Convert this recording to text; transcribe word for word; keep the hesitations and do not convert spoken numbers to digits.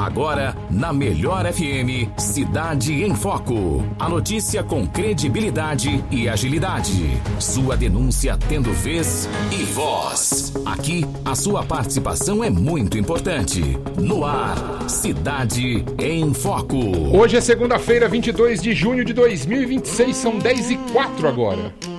Agora, na Melhor F M, Cidade em Foco. A notícia com credibilidade e agilidade. Sua denúncia tendo vez e voz. Aqui, a sua participação é muito importante. No ar, Cidade em Foco. Hoje é segunda-feira, vinte e dois de junho de dois mil e vinte e seis, são dez e quatro agora.